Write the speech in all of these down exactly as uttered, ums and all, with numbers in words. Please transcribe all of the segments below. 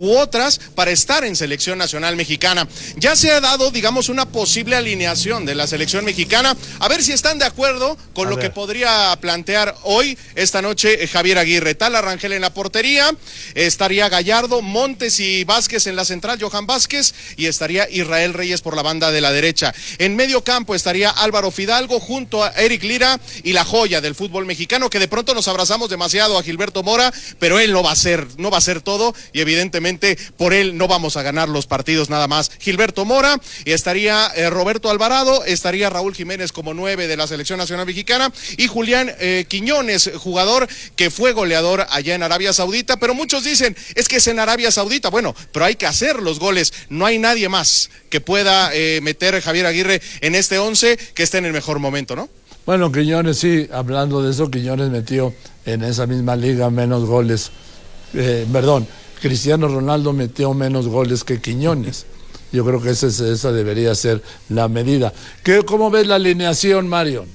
u otras para estar en selección nacional mexicana. Ya se ha dado, digamos, una posible alineación de la selección mexicana, a ver si están de acuerdo con a lo ver. que podría plantear hoy, esta noche, eh, Javier Aguirre. Tala Rangel en la portería, eh, estaría Gallardo, Montes y Vázquez en la central, Johan Vázquez, y estaría Israel Reyes por la banda de la derecha. En medio campo estaría Álvaro Fidalgo junto a Eric Lira y la joya del fútbol mexicano, que de pronto nos abrazamos demasiado a Gilberto Mora, pero él no va a ser, no va a ser todo, y evidentemente por él no vamos a ganar los partidos nada más. Gilberto Mora, y estaría eh, Roberto Alvarado, estaría Raúl Jiménez como nueve de la selección nacional mexicana, y Julián eh, Quiñones, jugador que fue goleador allá en Arabia Saudita, pero muchos dicen, es que es en Arabia Saudita, bueno, pero hay que hacer los goles, no hay nadie más que pueda eh, meter Javier Aguirre en este once que esté en el mejor momento, ¿no? Bueno, Quiñones, sí, hablando de eso, Quiñones metió en esa misma liga menos goles, eh, perdón, Cristiano Ronaldo metió menos goles que Quiñones. Yo creo que esa, esa debería ser la medida. ¿Qué, ¿Cómo ves la alineación, Mario?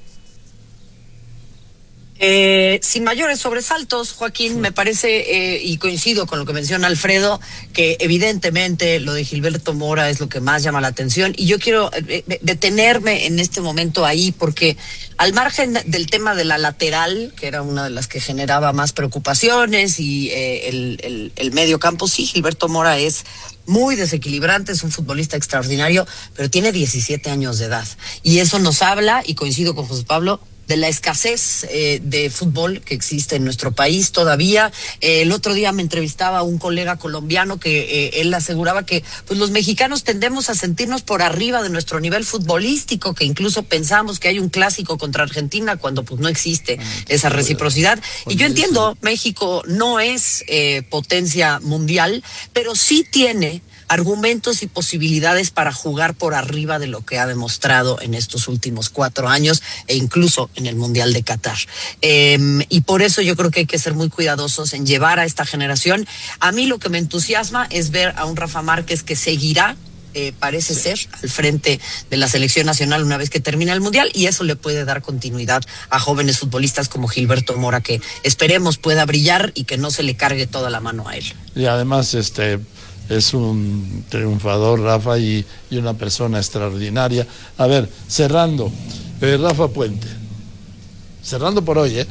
Eh, sin mayores sobresaltos, Joaquín, me parece, eh, y coincido con lo que menciona Alfredo, que evidentemente lo de Gilberto Mora es lo que más llama la atención, y yo quiero eh, detenerme en este momento ahí, porque al margen del tema de la lateral, que era una de las que generaba más preocupaciones, y eh, el, el, el medio campo, sí, Gilberto Mora es muy desequilibrante, es un futbolista extraordinario, pero tiene diecisiete años de edad, y eso nos habla, y coincido con José Pablo, de la escasez eh, de fútbol que existe en nuestro país todavía. Eh, el otro día me entrevistaba a un colega colombiano que eh, él aseguraba que pues los mexicanos tendemos a sentirnos por arriba de nuestro nivel futbolístico, que incluso pensamos que hay un clásico contra Argentina cuando pues no existe esa reciprocidad. Y yo entiendo, México no es eh, potencia mundial, pero sí tiene argumentos y posibilidades para jugar por arriba de lo que ha demostrado en estos últimos cuatro años e incluso en el Mundial de Qatar. Eh, y por eso yo creo que hay que ser muy cuidadosos en llevar a esta generación. A mí lo que me entusiasma es ver a un Rafa Márquez que seguirá, eh, parece ser, al frente de la selección nacional una vez que termine el Mundial, y eso le puede dar continuidad a jóvenes futbolistas como Gilberto Mora, que esperemos pueda brillar y que no se le cargue toda la mano a él. Y además, este... es un triunfador, Rafa, y, y una persona extraordinaria. A ver, cerrando, eh, Rafa Puente. Cerrando por hoy, ¿eh?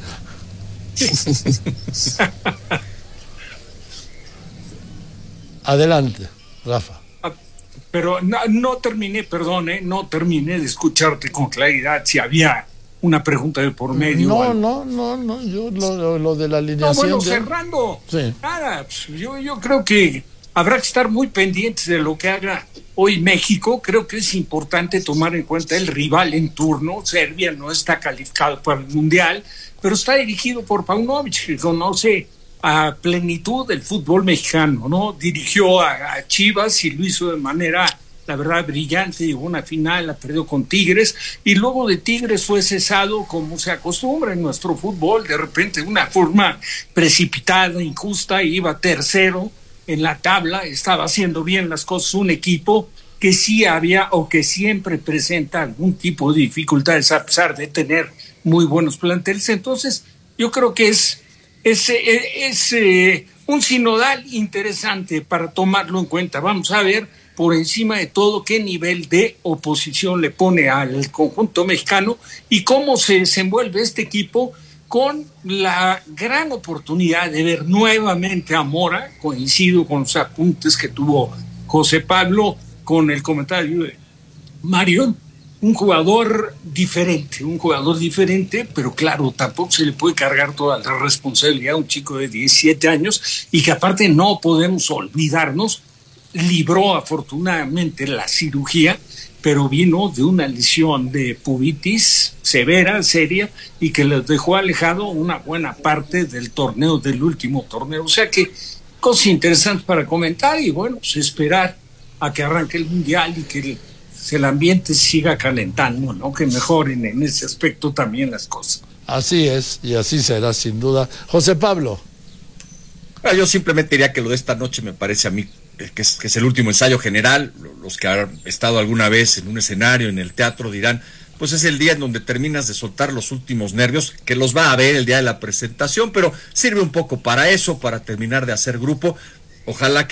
Adelante, Rafa. Pero no, no terminé, perdón, ¿eh? no terminé de escucharte con claridad si había una pregunta de por medio. No, no, no, no, yo lo, lo, lo de la alineación. No, bueno, de... cerrando. Sí. Nada, pues, yo, yo creo que habrá que estar muy pendientes de lo que haga hoy México. Creo que es importante tomar en cuenta el rival en turno. Serbia no está calificado para el Mundial, pero está dirigido por Paunovic, que conoce a plenitud el fútbol mexicano, ¿no? Dirigió a, a Chivas y lo hizo de manera, la verdad, brillante. Llegó a una final, la perdió con Tigres, y luego de Tigres fue cesado, como se acostumbra en nuestro fútbol, de repente de una forma precipitada, injusta, iba tercero en la tabla, estaba haciendo bien las cosas un equipo que sí había o que siempre presenta algún tipo de dificultades a pesar de tener muy buenos planteles. Entonces yo creo que es, es, es, es eh, un sinodal interesante para tomarlo en cuenta. Vamos a ver por encima de todo qué nivel de oposición le pone al conjunto mexicano y cómo se desenvuelve este equipo, con la gran oportunidad de ver nuevamente a Mora. Coincido con los apuntes que tuvo José Pablo, con el comentario de Mario, un jugador diferente, un jugador diferente, pero claro, tampoco se le puede cargar toda la responsabilidad a un chico de diecisiete años, y que aparte no podemos olvidarnos, libró afortunadamente la cirugía, pero vino de una lesión de pubitis severa, seria, y que les dejó alejado una buena parte del torneo, del último torneo. O sea que cosas interesantes para comentar, y bueno, pues esperar a que arranque el Mundial y que el, el ambiente siga calentando, ¿no? Que mejoren en ese aspecto también las cosas. Así es, y así será sin duda. José Pablo. Yo simplemente diría que lo de esta noche me parece a mí que es, que es el último ensayo general. Los que han estado alguna vez en un escenario, en el teatro, dirán, pues es el día en donde terminas de soltar los últimos nervios, que los va a haber el día de la presentación, pero sirve un poco para eso, para terminar de hacer grupo. Ojalá que